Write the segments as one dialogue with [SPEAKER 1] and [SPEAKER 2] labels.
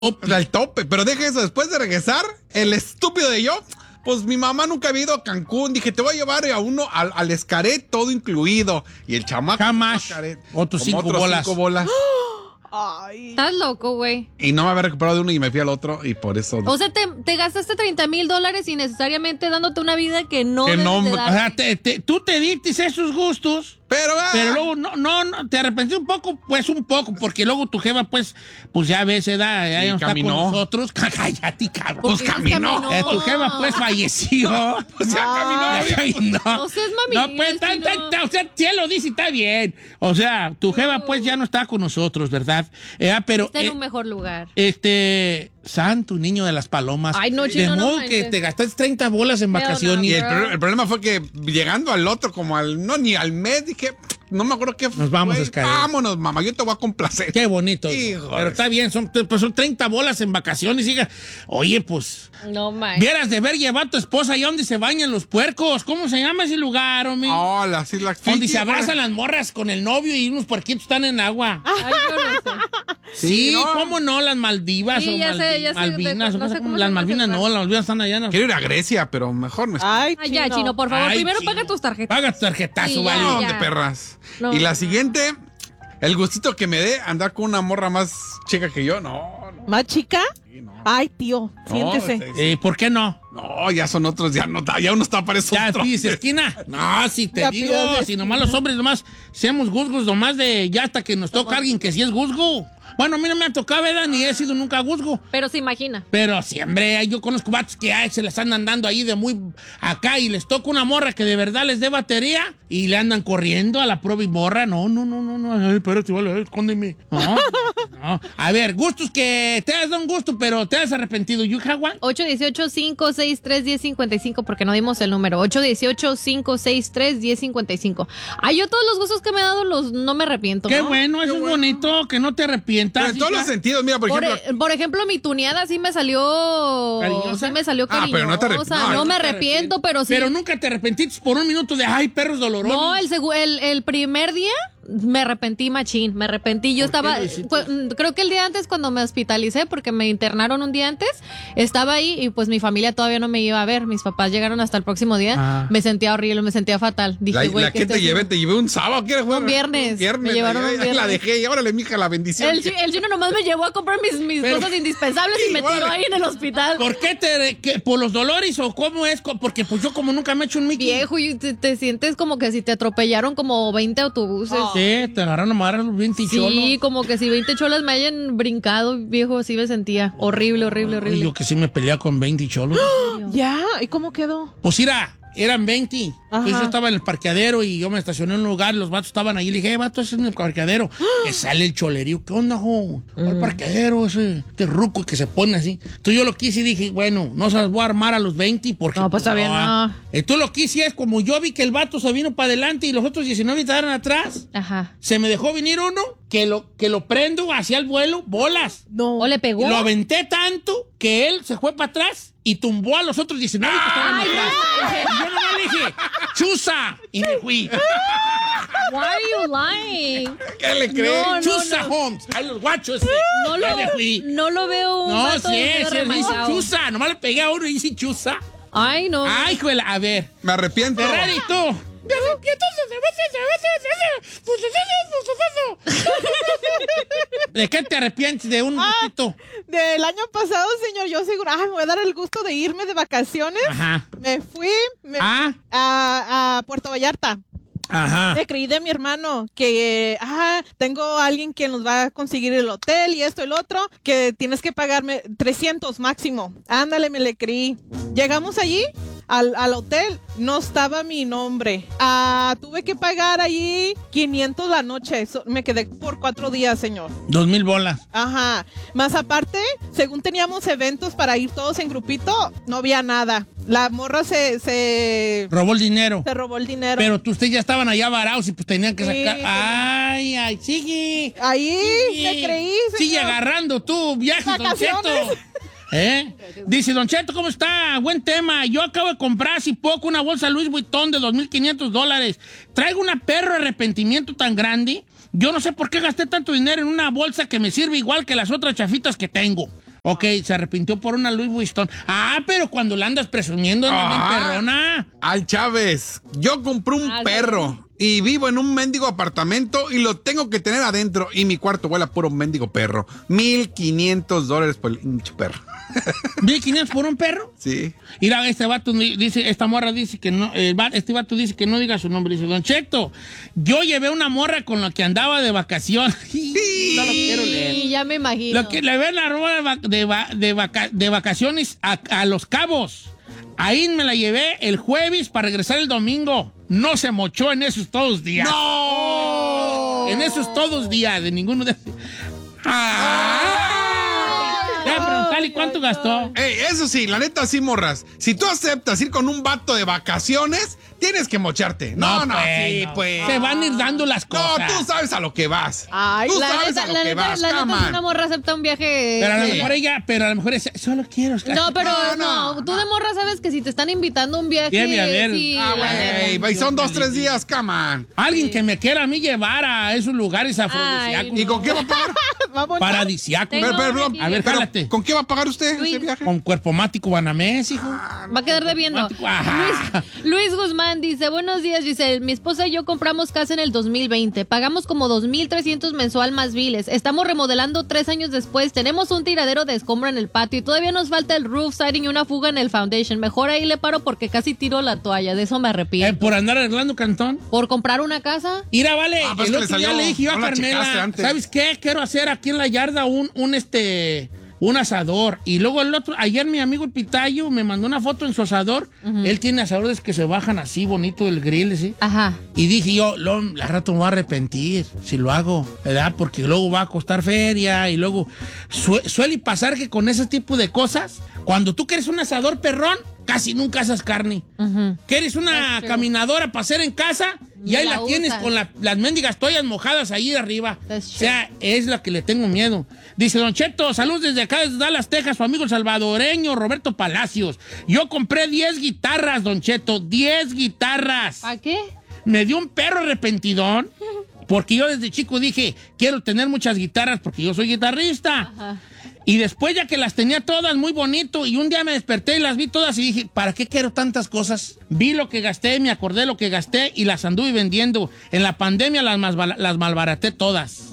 [SPEAKER 1] Al tope. Pero deja eso, después de regresar, el estúpido de yo, pues mi mamá nunca había ido a Cancún. Dije, te voy a llevar a uno al Xcaret, todo incluido. Y el chamaco.
[SPEAKER 2] Jamás. Otros cinco bolas.
[SPEAKER 3] Ay.
[SPEAKER 4] Estás loco, güey.
[SPEAKER 1] Y no me había recuperado de uno y me fui al otro y por eso.
[SPEAKER 4] O sea, te gastaste $30,000 innecesariamente dándote una vida que no
[SPEAKER 1] Que
[SPEAKER 4] debes
[SPEAKER 1] no,
[SPEAKER 4] de
[SPEAKER 1] o
[SPEAKER 4] dar.
[SPEAKER 2] O sea, tú te dictes esos gustos.
[SPEAKER 1] Pero
[SPEAKER 2] luego no, te arrepentí un poco, porque luego tu jefa, pues ya ves, ya no está con
[SPEAKER 1] caminó.
[SPEAKER 2] nosotros. Cállate, cabrón.
[SPEAKER 1] Pues caminó.
[SPEAKER 2] Tu jefa, pues, falleció.
[SPEAKER 1] Pues ya caminó.
[SPEAKER 2] Ay, no.
[SPEAKER 4] No seas mami.
[SPEAKER 2] No, pues, o sea, si él lo dice, está bien. O sea, tu jefa, pues, ya no está con nosotros, ¿verdad? Pero,
[SPEAKER 4] Está en un mejor lugar.
[SPEAKER 2] Santo niño de las palomas.
[SPEAKER 4] Ay, no,
[SPEAKER 2] de
[SPEAKER 4] chino, no
[SPEAKER 2] modo
[SPEAKER 4] manches.
[SPEAKER 2] que te gastaste 30 bolas en
[SPEAKER 4] Hell
[SPEAKER 2] vacaciones.
[SPEAKER 4] no,
[SPEAKER 1] Y
[SPEAKER 4] girl.
[SPEAKER 1] el problema fue que llegando al otro, como ni al mes, dije, no me acuerdo qué fue.
[SPEAKER 2] Nos vamos a Xcaret.
[SPEAKER 1] Vámonos, mamá, yo te voy a complacer.
[SPEAKER 2] Qué bonito.
[SPEAKER 1] Hijo
[SPEAKER 2] Pero
[SPEAKER 1] de-
[SPEAKER 2] está bien, son 30 bolas en vacaciones. Oye, pues,
[SPEAKER 4] No, man.
[SPEAKER 2] vieras de ver llevar a tu esposa allá donde se bañan los puercos. ¿Cómo se llama ese lugar, hombre?
[SPEAKER 1] Oh, las Islas Fiji.
[SPEAKER 2] Donde se abrazan las morras con el novio y unos puerquitos están en agua.
[SPEAKER 4] Ay, yo no sé.
[SPEAKER 2] Sí,
[SPEAKER 1] ¿no?
[SPEAKER 2] ¿cómo no? Las Maldivas
[SPEAKER 4] Sí,
[SPEAKER 2] o
[SPEAKER 4] ya sé, ya sé,
[SPEAKER 2] Malvinas.
[SPEAKER 4] no sé cómo se
[SPEAKER 2] las
[SPEAKER 4] llama
[SPEAKER 2] Malvinas
[SPEAKER 4] ese
[SPEAKER 2] no,
[SPEAKER 4] lugar.
[SPEAKER 2] las Malvinas están allá.
[SPEAKER 1] Quiero ir a Grecia, pero mejor me
[SPEAKER 3] Ay,
[SPEAKER 4] Ay, ya, chino, por favor.
[SPEAKER 2] Ay,
[SPEAKER 4] Primero
[SPEAKER 2] chino.
[SPEAKER 4] paga tus tarjetas.
[SPEAKER 2] Paga tu tarjetazo,
[SPEAKER 4] Sí,
[SPEAKER 2] vale.
[SPEAKER 4] ya.
[SPEAKER 1] No, de perras.
[SPEAKER 4] No.
[SPEAKER 1] Y la siguiente, el gustito que me dé andar con una morra más chica que yo, no.
[SPEAKER 3] ¿Más chica?
[SPEAKER 1] No,
[SPEAKER 3] Ay, tío, siéntese.
[SPEAKER 2] ¿Por qué no?
[SPEAKER 1] no, ya son otros, ya uno está para esos
[SPEAKER 2] ¿Ya
[SPEAKER 1] otros.
[SPEAKER 2] pides esquina? No, si te
[SPEAKER 3] Ya
[SPEAKER 2] digo,
[SPEAKER 3] pides
[SPEAKER 2] si nomás los hombres nomás seamos guzgos, nomás de ya hasta que nos toca alguien que sí es guzgo. Bueno, a mí no me ha tocado, ¿verdad? Ni he sido nunca guzgo.
[SPEAKER 4] Pero se imagina.
[SPEAKER 2] Pero siempre, yo conozco vatos que se les andan dando ahí de muy acá y les toca una morra que de verdad les dé batería y le andan corriendo a la prueba y morra. No. Ay, espérate, vale, escóndeme. No. A ver, gustos que te has dado un gusto, pero te has arrepentido. ¿You have one?
[SPEAKER 4] 818-563-1055, porque no dimos el número. 818-563-1055. Ay, yo todos los gustos que me he dado no me arrepiento.
[SPEAKER 2] Qué
[SPEAKER 4] ¿no?
[SPEAKER 2] bueno, eso es bonito, que no te arrepientas.
[SPEAKER 1] Pero en todos
[SPEAKER 2] hija.
[SPEAKER 1] los sentidos, mira, por ejemplo.
[SPEAKER 4] Por ejemplo, mi tuneada sí me salió.
[SPEAKER 2] ¿Cariñosa?
[SPEAKER 4] Sí me salió
[SPEAKER 1] Ah,
[SPEAKER 4] cariñosa.
[SPEAKER 1] pero no te
[SPEAKER 4] No,
[SPEAKER 1] no
[SPEAKER 4] me
[SPEAKER 2] te
[SPEAKER 4] arrepiento, pero sí.
[SPEAKER 2] Pero nunca te arrepentiste por un minuto de, ay, perros dolorosos.
[SPEAKER 4] No, el primer día me arrepentí, machín. Me arrepentí. Yo estaba.
[SPEAKER 2] lo hiciste?
[SPEAKER 4] Creo que el día antes, cuando me hospitalicé, porque me internaron un día antes, estaba ahí y pues mi familia todavía no me iba a ver. Mis papás llegaron hasta el próximo día.
[SPEAKER 2] Ah.
[SPEAKER 4] Me sentía horrible, me sentía fatal. Dije, güey,
[SPEAKER 1] La
[SPEAKER 4] ¿qué
[SPEAKER 1] que
[SPEAKER 4] estoy
[SPEAKER 1] te llevé,
[SPEAKER 4] haciendo?
[SPEAKER 1] un sábado, ¿quieres jugar?
[SPEAKER 4] Un viernes.
[SPEAKER 1] Viernes.
[SPEAKER 4] Me llevaron
[SPEAKER 1] ahí
[SPEAKER 4] un viernes.
[SPEAKER 1] La dejé y órale, mija, la bendición.
[SPEAKER 4] El chino nomás me llevó a comprar mis
[SPEAKER 2] Pero-
[SPEAKER 4] cosas indispensables y me tiró
[SPEAKER 1] órale.
[SPEAKER 4] ahí en el hospital.
[SPEAKER 2] ¿Por qué por los dolores o cómo es? Porque pues yo como nunca me he hecho un Mickey.
[SPEAKER 4] Viejo, y te sientes como que si te atropellaron como 20 autobuses.
[SPEAKER 2] Sí, te agarraron a madre los 20 cholos.
[SPEAKER 4] Sí, como que si 20 cholas me hayan brincado, viejo, así me sentía. Horrible, horrible,
[SPEAKER 2] Y
[SPEAKER 4] horrible.
[SPEAKER 2] yo que sí me peleaba con 20 cholos.
[SPEAKER 3] Ya, ¿y cómo quedó?
[SPEAKER 2] Pues mira, eran 20. Entonces
[SPEAKER 3] Ajá.
[SPEAKER 2] yo estaba en el parqueadero y yo me estacioné en un lugar, los vatos estaban ahí. Le dije, vato, ese es mi parqueadero. Que sale el cholerío. ¿Qué onda, jo? El parqueadero ese ruco que se pone así. Entonces yo lo quise y dije, bueno, no se las voy a armar a los 20 porque...
[SPEAKER 4] No, pues, está bien, no.
[SPEAKER 2] Entonces lo quise es como yo vi que el vato se vino para adelante y los otros 19 estaban atrás.
[SPEAKER 4] Ajá.
[SPEAKER 2] Se me dejó venir uno que lo prendo hacia el vuelo, bolas.
[SPEAKER 3] No.
[SPEAKER 4] ¿O le pegó?
[SPEAKER 2] Lo aventé tanto que él se fue para atrás y tumbó a los otros 19 que estaban
[SPEAKER 4] Ay,
[SPEAKER 2] atrás.
[SPEAKER 4] no.
[SPEAKER 2] Y yo nomás le dije, ¡chusa! Y me fui.
[SPEAKER 4] Why are you lying?
[SPEAKER 1] ¿Qué le crees?
[SPEAKER 4] No,
[SPEAKER 2] ¡Chusa, Holmes! ¡Ay, los guachos!
[SPEAKER 4] No
[SPEAKER 2] Ya me fui.
[SPEAKER 4] no lo veo un
[SPEAKER 2] No,
[SPEAKER 4] vato
[SPEAKER 2] sí,
[SPEAKER 4] medio
[SPEAKER 2] sí, dice
[SPEAKER 4] remangado.
[SPEAKER 2] chusa. Nomás le pegué a uno y dice chusa.
[SPEAKER 4] Ay, no.
[SPEAKER 2] Ay, juela, a ver.
[SPEAKER 1] Me arrepiento.
[SPEAKER 2] Ferrari, tú. ¿De qué te arrepientes de un gustito?
[SPEAKER 3] Del año pasado, señor, yo seguro, me voy a dar el gusto de irme de vacaciones.
[SPEAKER 2] Ajá.
[SPEAKER 3] Me fui
[SPEAKER 2] Ah.
[SPEAKER 3] a Puerto Vallarta.
[SPEAKER 2] Ajá.
[SPEAKER 3] Le creí de mi hermano que, tengo a alguien que nos va a conseguir el hotel y esto y lo otro, que tienes que pagarme 300 máximo. Ándale, me le creí. Llegamos allí, al hotel, no estaba mi nombre. Tuve que pagar allí 500 la noche. Me quedé por 4 días, señor.
[SPEAKER 2] 2,000 bolas.
[SPEAKER 3] Ajá. Más aparte, según teníamos eventos para ir todos en grupito, no había nada. La morra se
[SPEAKER 2] Robó el dinero.
[SPEAKER 3] robó el dinero.
[SPEAKER 2] Pero ustedes ya estaban allá varados y pues tenían que
[SPEAKER 3] Sí.
[SPEAKER 2] sacar. Ay, sigue.
[SPEAKER 3] Ahí me creí, señor.
[SPEAKER 2] Sigue agarrando tú, viajes, Don
[SPEAKER 3] Vacaciones.
[SPEAKER 2] Cheto. Dice, Don Cheto, ¿cómo está? Buen tema. Yo acabo de comprar hace poco una bolsa Louis Vuitton de $2,500. Traigo una perro arrepentimiento tan grande. Yo no sé por qué gasté tanto dinero en una bolsa que me sirve igual que las otras chafitas que tengo. Ok, se arrepintió por una Louis Vuitton. Ah, pero cuando la andas presumiendo, andas bien perrona.
[SPEAKER 1] Al Chávez, yo compré un perro y vivo en un mendigo apartamento y lo tengo que tener adentro y mi cuarto huele a puro mendigo perro. $1,500 por el hincho perro.
[SPEAKER 2] ¿1,500 por un perro?
[SPEAKER 1] Sí.
[SPEAKER 2] Mira, este vato dice, esta morra dice que no, este vato dice que no diga su nombre. Dice, Don Cheto, yo llevé una morra con la que andaba de vacaciones. No lo quiero leer.
[SPEAKER 4] Y ya me imagino.
[SPEAKER 2] Lo que le ven la ropa de vacaciones a Los Cabos. Ahí me la llevé el jueves para regresar el domingo. No se mochó en esos todos días.
[SPEAKER 1] ¡No!
[SPEAKER 2] En esos todos días, de ninguno de... Déjame preguntarle cuánto gastó.
[SPEAKER 1] Ey, eso sí, la neta sí, morras. Si tú aceptas ir con un vato de vacaciones, tienes que mocharte. No, sí, pues.
[SPEAKER 2] Se van a ir dando las
[SPEAKER 1] No,
[SPEAKER 2] cosas.
[SPEAKER 1] tú sabes a lo que vas.
[SPEAKER 3] Ay,
[SPEAKER 1] tú
[SPEAKER 3] la
[SPEAKER 1] sabes a lo que vas,
[SPEAKER 4] la
[SPEAKER 1] come
[SPEAKER 4] neta, si
[SPEAKER 1] on.
[SPEAKER 4] una morra acepta un viaje.
[SPEAKER 2] Pero a lo
[SPEAKER 4] sí.
[SPEAKER 2] mejor solo quiero estar.
[SPEAKER 4] No, pero
[SPEAKER 1] No.
[SPEAKER 4] tú de morra sabes que si te están invitando a un viaje.
[SPEAKER 2] Debe haber.
[SPEAKER 4] Sí,
[SPEAKER 1] Ah,
[SPEAKER 4] la neta.
[SPEAKER 1] güey, y son 2-3 días, come on.
[SPEAKER 2] Alguien que me quiera a mí llevar a esos lugares afrodisíacos.
[SPEAKER 1] ¿Y con qué va a pagar?
[SPEAKER 3] Vamos.
[SPEAKER 2] Paradisíacos.
[SPEAKER 4] Tengo
[SPEAKER 1] Perdón,
[SPEAKER 4] una
[SPEAKER 2] a ver,
[SPEAKER 1] pero,
[SPEAKER 2] jálate.
[SPEAKER 1] ¿con qué va a pagar usted
[SPEAKER 4] Luis.
[SPEAKER 1] ese viaje?
[SPEAKER 2] Con cuerpo mático Banamés, hijo.
[SPEAKER 4] Va a quedar debiendo.
[SPEAKER 2] Ajá.
[SPEAKER 4] Luis Guzmán dice, buenos días, Giselle. Mi esposa y yo compramos casa en el 2020. Pagamos como 2,300 mensual más biles. Estamos remodelando 3 años después. Tenemos un tiradero de escombro en el patio y todavía nos falta el roof siding y una fuga en el foundation. Mejor ahí le paro porque casi tiro la toalla. De eso me arrepiento.
[SPEAKER 2] Por andar arreglando cantón.
[SPEAKER 4] ¿Por comprar una casa?
[SPEAKER 2] Mira, vale,
[SPEAKER 1] Ah, pues
[SPEAKER 2] el
[SPEAKER 1] que le
[SPEAKER 2] otro día
[SPEAKER 1] salió,
[SPEAKER 2] le dije yo a
[SPEAKER 1] no la checaste
[SPEAKER 2] Carmela,
[SPEAKER 1] antes.
[SPEAKER 2] ¿sabes qué? Quiero hacer aquí en la yarda un asador. Y luego ayer mi amigo el Pitayo me mandó una foto en su asador. Él tiene asadores que se bajan así, bonito del grill, ¿sí?
[SPEAKER 4] Ajá.
[SPEAKER 2] Y dije yo, la rato me voy a arrepentir si lo hago, ¿verdad? Porque luego va a costar feria y luego suele pasar que con ese tipo de cosas, cuando tú quieres un asador perrón, casi nunca asas carne. Quieres una caminadora para hacer en casa y
[SPEAKER 4] Ni
[SPEAKER 2] ahí
[SPEAKER 4] la
[SPEAKER 2] la tienes
[SPEAKER 4] usas.
[SPEAKER 2] con las mendigas toallas mojadas ahí arriba.
[SPEAKER 4] That's
[SPEAKER 2] O sea, es la que le tengo miedo. Dice Don Cheto, saludos desde acá, desde Dallas, Texas, su amigo el salvadoreño Roberto Palacios. Yo compré 10 guitarras, Don Cheto, 10 guitarras.
[SPEAKER 4] ¿Para qué?
[SPEAKER 2] Me dio un perro arrepentidón porque yo desde chico dije, quiero tener muchas guitarras porque yo soy guitarrista.
[SPEAKER 4] Ajá.
[SPEAKER 2] Y después ya que las tenía todas muy bonito y un día me desperté y las vi todas y dije, ¿para qué quiero tantas cosas? Vi lo que gasté, me acordé lo que gasté y las anduve vendiendo. En la pandemia las malbaraté todas.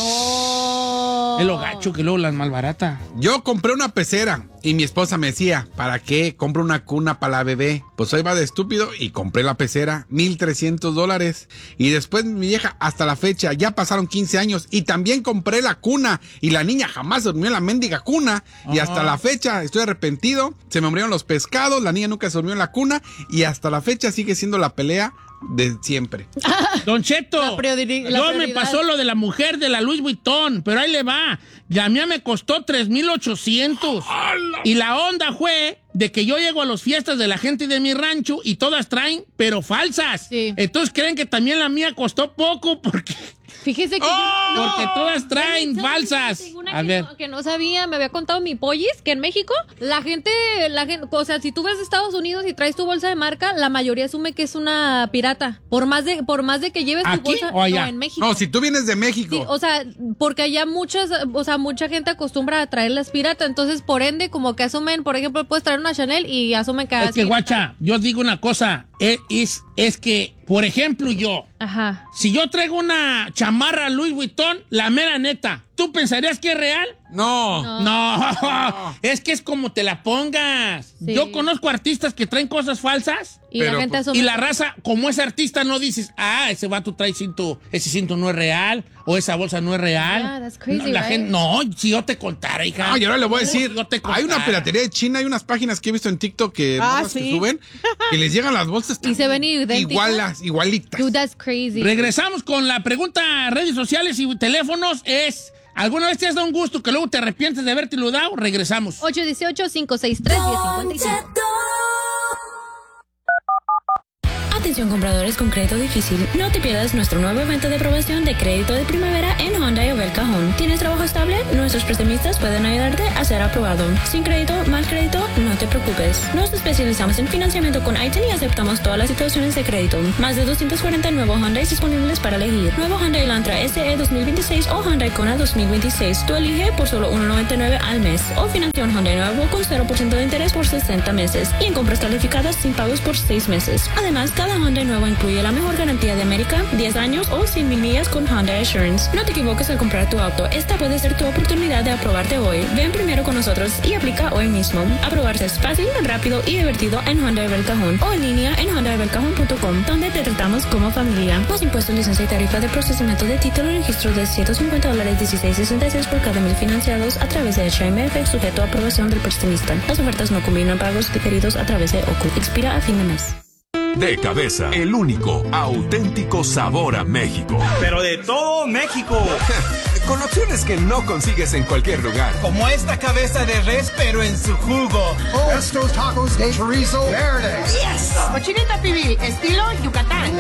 [SPEAKER 4] No.
[SPEAKER 2] Es lo gacho que luego las malbarata.
[SPEAKER 1] Yo compré una pecera y mi esposa me decía, ¿para qué? Compro una cuna para la bebé. Pues ahí va de estúpido y compré la pecera, $1,300. Y después mi vieja, hasta la fecha, ya pasaron 15 años y también compré la cuna. Y la niña jamás durmió en la mendiga cuna. Y hasta la fecha estoy arrepentido. Se me murieron los pescados, la niña nunca se durmió en la cuna. Y hasta la fecha sigue siendo la pelea de siempre.
[SPEAKER 2] Don Cheto,
[SPEAKER 4] La
[SPEAKER 2] yo me
[SPEAKER 4] prioridad.
[SPEAKER 2] pasó lo de la mujer de la Louis Vuitton, pero ahí le va. La mía me costó 3,800. Y la onda fue de que yo llego a las fiestas de la gente de mi rancho y todas traen, pero falsas.
[SPEAKER 4] Sí.
[SPEAKER 2] Entonces creen que también la mía costó poco porque
[SPEAKER 4] Fíjese que
[SPEAKER 2] porque todas traen falsas.
[SPEAKER 4] Una
[SPEAKER 2] A ver.
[SPEAKER 4] que no sabía, me había contado mi pollis, que en México la gente, o sea, si tú ves Estados Unidos y traes tu bolsa de marca, la mayoría asume que es una pirata. Por más de que lleves tu
[SPEAKER 2] ¿Aquí
[SPEAKER 4] bolsa,
[SPEAKER 2] o allá?
[SPEAKER 4] no, en México.
[SPEAKER 1] No, si tú vienes de México.
[SPEAKER 4] Sí, o sea, porque allá mucha gente acostumbra a traer las piratas, entonces por ende como que asumen, por ejemplo, puedes traer una Chanel y asumen que
[SPEAKER 2] Es que, guacha, yo digo una cosa, es que, por ejemplo, yo,
[SPEAKER 4] Ajá.
[SPEAKER 2] si yo traigo una chamarra Louis Vuitton, la mera neta, ¿tú pensarías que es real?
[SPEAKER 1] No.
[SPEAKER 2] No, es que es como te la pongas.
[SPEAKER 4] Sí.
[SPEAKER 2] Yo conozco artistas que traen cosas falsas
[SPEAKER 4] Y
[SPEAKER 1] Pero,
[SPEAKER 4] la gente
[SPEAKER 1] pues,
[SPEAKER 4] asume.
[SPEAKER 2] y la raza, como es artista, no dices, ese vato trae cinto, ese cinto no es real, o esa bolsa no es real.
[SPEAKER 4] Yeah, that's crazy,
[SPEAKER 2] no, la
[SPEAKER 4] right?
[SPEAKER 2] gente, no, si yo te contara, hija.
[SPEAKER 1] No, y ahora le voy a decir,
[SPEAKER 2] Si yo te
[SPEAKER 1] hay una
[SPEAKER 2] contara.
[SPEAKER 1] piratería de China, hay unas páginas que he visto en TikTok que, morras que
[SPEAKER 3] sí.
[SPEAKER 1] suben, que les llegan las bolsas
[SPEAKER 4] Y se ven idénticas.
[SPEAKER 1] igualitas.
[SPEAKER 4] Dude, that's crazy.
[SPEAKER 2] Regresamos con la pregunta, redes sociales y teléfonos es, ¿alguna vez te has dado un gusto que luego te arrepientes de haberte lo dado? Regresamos.
[SPEAKER 4] 818-563-1055.
[SPEAKER 5] Atención compradores con crédito difícil, no te pierdas nuestro nuevo evento de aprobación de crédito de primavera en Hyundai o El Cajón. ¿Tienes trabajo estable? Nuestros prestamistas pueden ayudarte a ser aprobado. Sin crédito, mal crédito, no te preocupes. Nos especializamos en financiamiento con ITIN y aceptamos todas las situaciones de crédito. Más de 240 nuevos Hyundai disponibles para elegir. Nuevo Hyundai Elantra SE 2026 o Hyundai Kona 2026. Tú elige por solo $1.99 al mes. O financia un Hyundai nuevo con 0% de interés por 60 meses. Y en compras calificadas sin pagos por 6 meses. Además, cada Hyundai nuevo incluye la mejor garantía de América, 10 años o 100,000 millas con Hyundai Assurance. No te equivoques al comprar tu auto. Esta puede ser tu oportunidad de aprobarte hoy. Ven primero con nosotros y aplica hoy mismo. Aprobarse es fácil, rápido y divertido en Hyundai del Cajón o en línea en hyundaibelcajón.com, donde te tratamos como familia. Los impuestos, licencia y tarifa de procesamiento de título y registro de $150, $16.66 por cada 1,000 financiados a través de HMF, sujeto a aprobación del prestamista. Las ofertas no combinan pagos diferidos a través de OCU. Expira a fin de mes.
[SPEAKER 6] De Cabeza, el único, auténtico sabor a México.
[SPEAKER 7] Pero de todo México.
[SPEAKER 6] Con opciones que no consigues en cualquier lugar.
[SPEAKER 7] Como esta cabeza de res, pero en su jugo.
[SPEAKER 8] Estos tacos de chorizo verde.
[SPEAKER 9] Yes. Cochinita pibil, estilo Yucatán.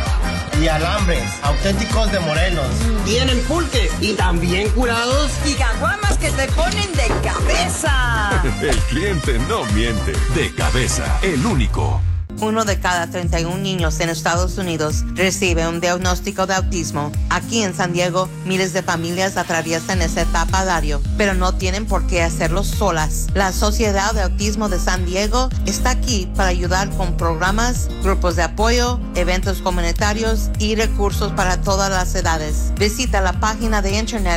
[SPEAKER 7] Y alambres, auténticos de Morelos.
[SPEAKER 9] Tienen pulques y también curados.
[SPEAKER 10] Y caguamas que te ponen de cabeza.
[SPEAKER 6] El cliente no miente. De Cabeza, el único.
[SPEAKER 10] 1 de cada 31 niños en Estados Unidos recibe un diagnóstico de autismo. Aquí en San Diego, miles de familias atraviesan esa etapa a diario, pero no tienen por qué hacerlo solas. La Sociedad de Autismo de San Diego está aquí para ayudar con programas, grupos de apoyo, eventos comunitarios y recursos para todas las edades. Visita la página de internet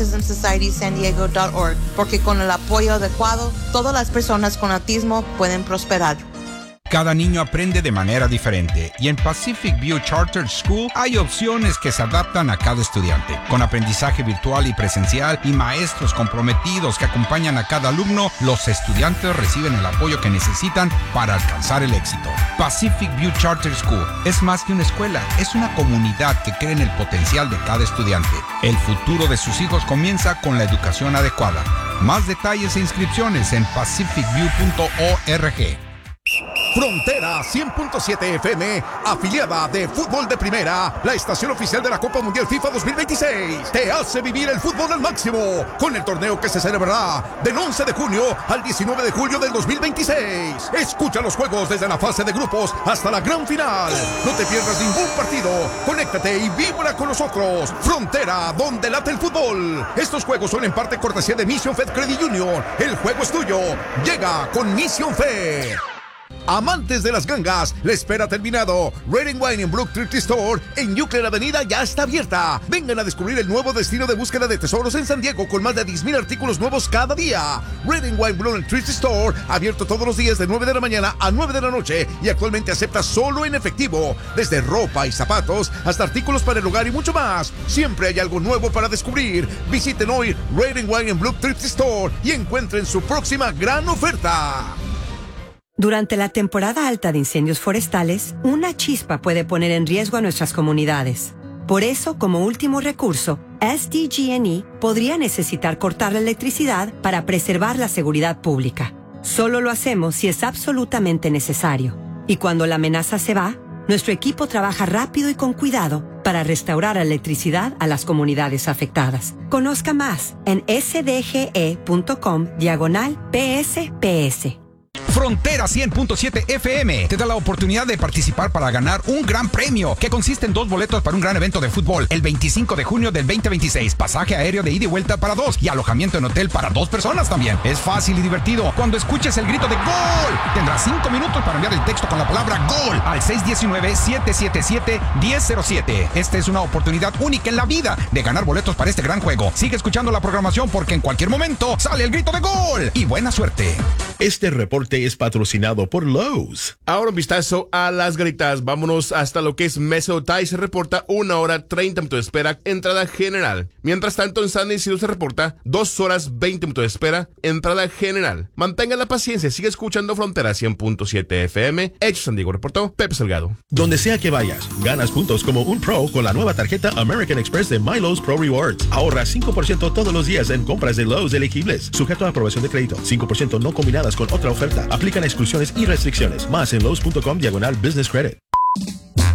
[SPEAKER 10] autismsocietysandiego.org, porque con el apoyo adecuado, todas las personas con autismo pueden prosperar.
[SPEAKER 11] Cada niño aprende de manera diferente y en Pacific View Charter School hay opciones que se adaptan a cada estudiante. Con aprendizaje virtual y presencial y maestros comprometidos que acompañan a cada alumno, los estudiantes reciben el apoyo que necesitan para alcanzar el éxito. Pacific View Charter School es más que una escuela, es una comunidad que cree en el potencial de cada estudiante. El futuro de sus hijos comienza con la educación adecuada. Más detalles e inscripciones en pacificview.org.
[SPEAKER 12] Frontera 100.7 FM, afiliada de Fútbol de Primera, la estación oficial de la Copa Mundial FIFA 2026, te hace vivir el fútbol al máximo, con el torneo que se celebrará del 11 de junio al 19 de julio del 2026. Escucha los juegos desde la fase de grupos hasta la gran final. No te pierdas ningún partido, conéctate y vibra con nosotros. Frontera, donde late el fútbol. Estos juegos son en parte cortesía de Mission Fed Credit Union. El juego es tuyo. Llega con Mission Fed. Amantes de las gangas, la espera ha terminado. Red & Wine en Brook Thrift Store en Euclid Avenida ya está abierta. Vengan a descubrir el nuevo destino de búsqueda de tesoros en San Diego con más de 10,000 artículos nuevos cada día. Red & Wine Brook Thrift Store, abierto todos los días de 9 de la mañana a 9 de la noche y actualmente acepta solo en efectivo. Desde ropa y zapatos hasta artículos para el hogar y mucho más. Siempre hay algo nuevo para descubrir. Visiten hoy Red & Wine en Brook Thrift Store y encuentren su próxima gran oferta.
[SPEAKER 13] Durante la temporada alta de incendios forestales, una chispa puede poner en riesgo a nuestras comunidades. Por eso, como último recurso, SDG&E podría necesitar cortar la electricidad para preservar la seguridad pública. Solo lo hacemos si es absolutamente necesario. Y cuando la amenaza se va, nuestro equipo trabaja rápido y con cuidado para restaurar la electricidad a las comunidades afectadas. Conozca más en sdge.com/PSPS.
[SPEAKER 11] Frontera 100.7 FM te da la oportunidad de participar para ganar un gran premio que consiste en 2 boletos para un gran evento de fútbol el 25 de junio del 2026, pasaje aéreo de ida y vuelta para 2 y alojamiento en hotel para 2 personas también. Es fácil y divertido. Cuando escuches el grito de ¡Gol! Tendrás 5 minutos para enviar el texto con la palabra ¡Gol! al 619-777-1007. Esta es una oportunidad única en la vida de ganar boletos para este gran juego. Sigue escuchando la programación porque en cualquier momento sale el grito de ¡Gol! Y buena suerte.
[SPEAKER 14] Este reporte es patrocinado por Lowe's.
[SPEAKER 15] Ahora un vistazo a las garitas. Vámonos hasta lo que es Meso Thai. Se reporta 1 hora 30 minutos de espera, entrada general. Mientras tanto, en San Isidro se reporta 2 horas 20 minutos de espera, entrada general. Mantenga la paciencia, sigue escuchando Frontera 100.7 FM. Hecho San Diego, reportó Pepe Salgado.
[SPEAKER 14] Donde sea que vayas, ganas puntos como un pro con la nueva tarjeta American Express de MyLowe's Pro Rewards. Ahorra 5% todos los días en compras de Lowe's elegibles, sujeto a aprobación de crédito. 5% no combinadas con otra oferta. Aplican exclusiones y restricciones. Más en Lowe's.com/Business Credit.